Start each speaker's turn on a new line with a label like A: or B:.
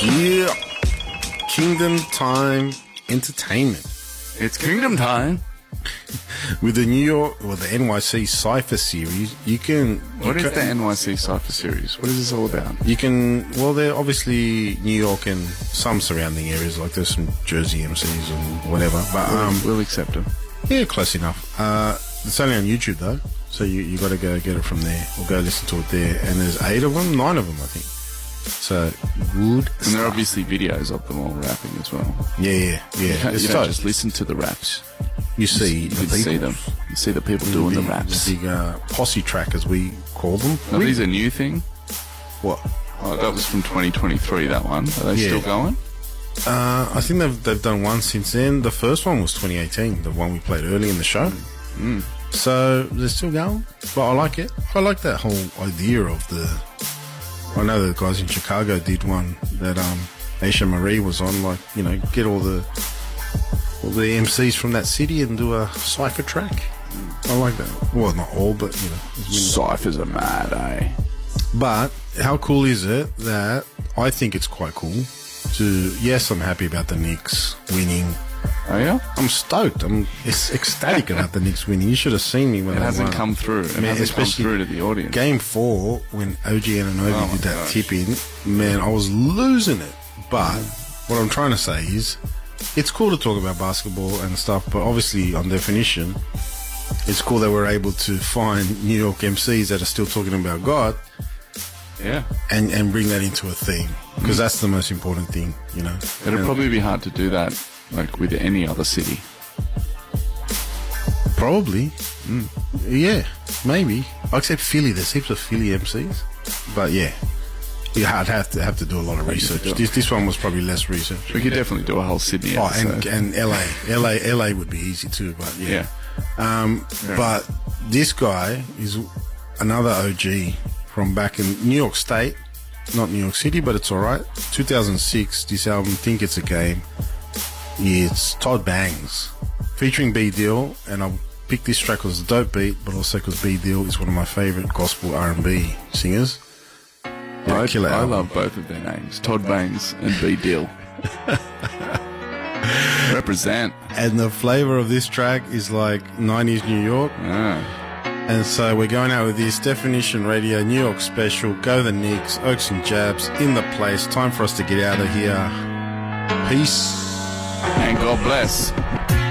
A: Yeah. Kingdom Time Entertainment.
B: It's Kingdom Time.
A: With the New York or the NYC Cypher series, you can...
B: What is the NYC Cypher series? What is this all about?
A: You can... Well, they're obviously New York and some surrounding areas, like there's some Jersey MCs and whatever. But
B: we'll accept them.
A: Yeah, close enough. It's only on YouTube, though, so you got to go get it from there or go listen to it there. And there's 9 of them, I think. So, good
B: And
A: stuff.
B: there are obviously videos of them all rapping as well.
A: Yeah.
B: You
A: It's
B: don't
A: dope.
B: just listen to the raps.
A: You see
B: You
A: the
B: can
A: people.
B: see them. You see the people doing the raps.
A: The big posse track, as we call them.
B: Are these a new thing?
A: What?
B: Oh, that was from 2023, that one. Are they
A: Yeah.
B: still going?
A: I think they've done one since then. The first one was 2018, the one we played early in the show. So they're still going, but I like it. I like that whole idea of the... I know the guys in Chicago did one that Aisha Marie was on, like, you know, get all the MCs from that city and do a cypher track. I like that. Well, not all, but, you know.
B: Cyphers are mad, eh?
A: But how cool is it that I think it's quite cool to... Yes, I'm happy about the Knicks winning.
B: Oh, yeah?
A: I'm stoked. I'm ecstatic about the Knicks winning. You should have seen me when
B: It
A: they
B: hasn't
A: won.
B: come through. It
A: Man,
B: hasn't come
A: especially
B: through to the audience.
A: Game 4, when OG Anunoby
B: Oh,
A: did that
B: gosh.
A: tip in, man, I was losing it. But what I'm trying to say is, it's cool to talk about basketball and stuff, but obviously, on definition, it's cool that we're able to find New York MCs that are still talking about God
B: Yeah.
A: and bring that into a theme. Because that's the most important thing, you know.
B: It'd
A: And
B: probably be hard to do that, like, with any other city.
A: Probably. Yeah, maybe. Except Philly. There's heaps of Philly MCs. But yeah. I'd have to do a lot of research. This one was probably less research.
B: We could definitely do a whole Sydney
A: Oh,
B: episode.
A: and LA would be easy too, but yeah.
B: Yeah.
A: But this guy is another OG from back in New York State, not New York City, but it's alright. 2006, this album, Think It's a Game. It's Todd Bangs, featuring B Deal, and I picked this track because it's a dope beat, but also because B Deal is one of my favourite gospel R&B singers. Yeah, killer
B: I
A: album.
B: love both of their names, Todd Bangs and B Deal. Represent.
A: And the flavour of this track is like 90s New York. And so we're going out with this Definition Radio New York special. Go the Knicks, Oaks and Jabs in the place. Time for us to get out of here. Peace.
B: And God bless.